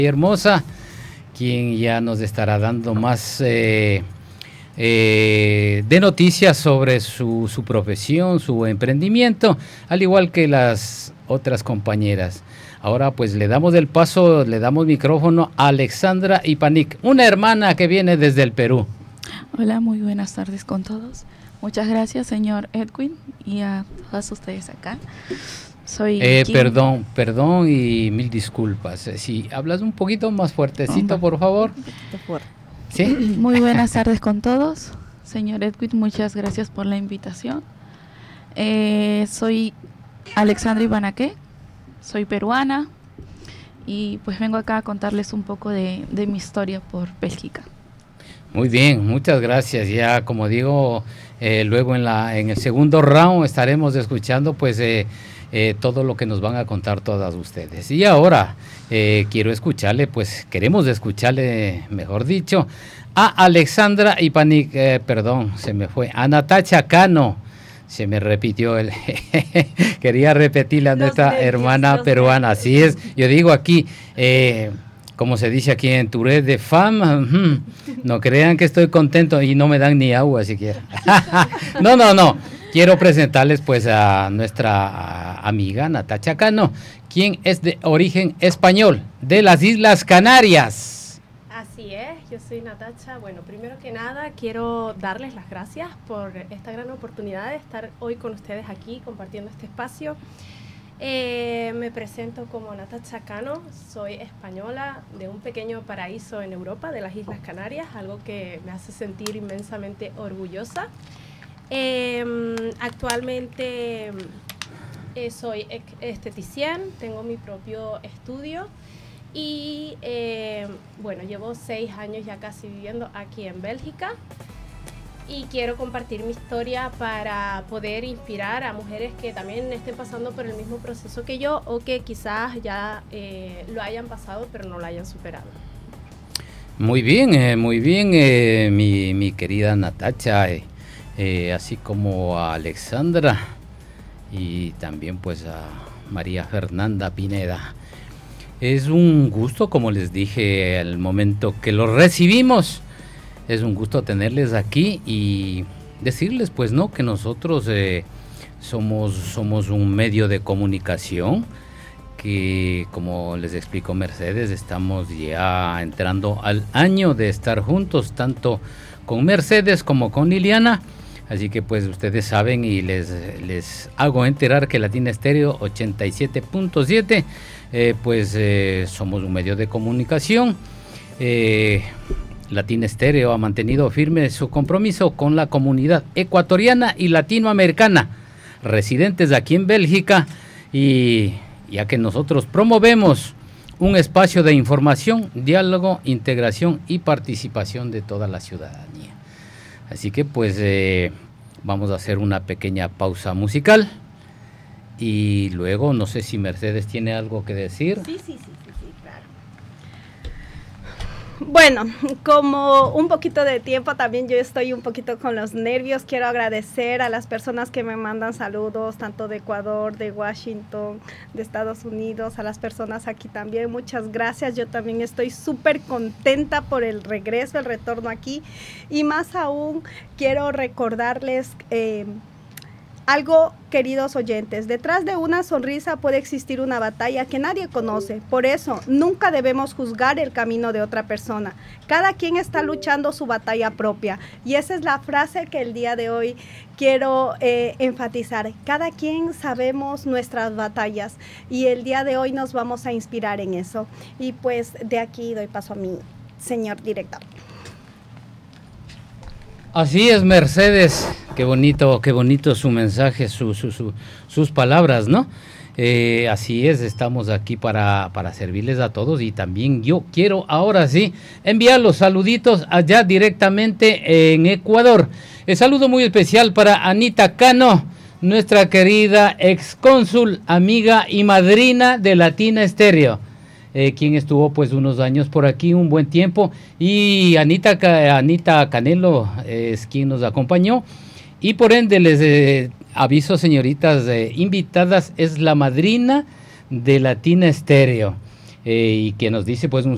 Hermosa, quien ya nos estará dando más de noticias sobre su profesión, su emprendimiento, al igual que las otras compañeras. Ahora pues le damos el paso, le damos micrófono a Alexandra Ipanic, una hermana que viene desde el Perú. Hola, muy buenas tardes con todos. Muchas gracias, señor Edwin, y a todas ustedes acá. Soy perdón y mil disculpas. Si hablas un poquito más fuertecito, por favor. Un poquito fuerte. ¿Sí? Muy buenas tardes con todos. Señor Edwin, muchas gracias por la invitación. Soy Alexandra Ipanic, soy peruana y pues vengo acá a contarles un poco de mi historia por Bélgica. Muy bien, muchas gracias. Ya como digo, luego en el segundo round estaremos escuchando pues todo lo que nos van a contar todas ustedes. Y ahora queremos escucharle, mejor dicho, a Alexandra Ipanic, a Natacha Cano. Se me repitió quería repetirle a nuestra hermana peruana. Así es, yo digo aquí, como se dice aquí en Touré de fama, no crean que estoy contento y no me dan ni agua siquiera. No. Quiero presentarles pues a nuestra amiga Natacha Cano, quien es de origen español, de las Islas Canarias. Así es, yo soy Natacha. Bueno, primero que nada quiero darles las gracias por esta gran oportunidad de estar hoy con ustedes aquí compartiendo este espacio. Me presento como Natacha Cano, soy española de un pequeño paraíso en Europa, de las Islas Canarias, algo que me hace sentir inmensamente orgullosa. Actualmente soy esteticien, tengo mi propio estudio y llevo 6 años ya casi viviendo aquí en Bélgica y quiero compartir mi historia para poder inspirar a mujeres que también estén pasando por el mismo proceso que yo o que quizás ya lo hayan pasado pero no lo hayan superado. Muy bien, mi querida Natacha. Así como a Alexandra y también pues a María Fernanda Pineda. Es un gusto, como les dije al momento que los recibimos, es un gusto tenerles aquí y decirles pues no que nosotros somos un medio de comunicación que, como les explicó Mercedes, estamos ya entrando al año de estar juntos, tanto con Mercedes como con Liliana. Así que pues ustedes saben y les hago enterar que Latina Estéreo 87.7 somos un medio de comunicación. Latina Estéreo ha mantenido firme su compromiso con la comunidad ecuatoriana y latinoamericana residentes aquí en Bélgica, y ya que nosotros promovemos un espacio de información, diálogo, integración y participación de toda la ciudadanía. Así que pues vamos a hacer una pequeña pausa musical y luego no sé si Mercedes tiene algo que decir. Sí, claro. Bueno, como un poquito de tiempo también yo estoy un poquito con los nervios. Quiero agradecer a las personas que me mandan saludos, tanto de Ecuador, de Washington, de Estados Unidos, a las personas aquí también. Muchas gracias. Yo también estoy súper contenta por el regreso, el retorno aquí. Y más aún, quiero recordarles algo, queridos oyentes. Detrás de una sonrisa puede existir una batalla que nadie conoce. Por eso, nunca debemos juzgar el camino de otra persona. Cada quien está luchando su batalla propia. Y esa es la frase que el día de hoy quiero enfatizar. Cada quien sabemos nuestras batallas. Y el día de hoy nos vamos a inspirar en eso. Y pues de aquí doy paso a mi señor director. Así es, Mercedes, qué bonito su mensaje, sus palabras, ¿no? Así es, estamos aquí para servirles a todos y también yo quiero ahora sí enviar los saluditos allá directamente en Ecuador. El saludo muy especial para Anita Cano, nuestra querida excónsul, amiga y madrina de Latina Estéreo. Quien estuvo pues unos años por aquí, un buen tiempo, y Anita Canelo es quien nos acompañó, y por ende les aviso, señoritas invitadas, es la madrina de Latina Estéreo, y que nos dice pues un